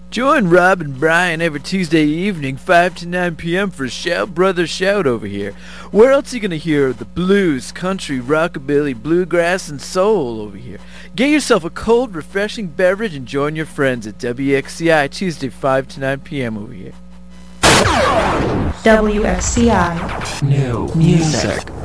Join Rob and Brian every Tuesday evening, 5 to 9 p.m. for Shout Brothers Shout over here. Where else are you going to hear the blues, country, rockabilly, bluegrass, and soul over here? Get yourself a cold, refreshing beverage and join your friends at WXCI Tuesday, 5 to 9 p.m. over here. WXCI. New music.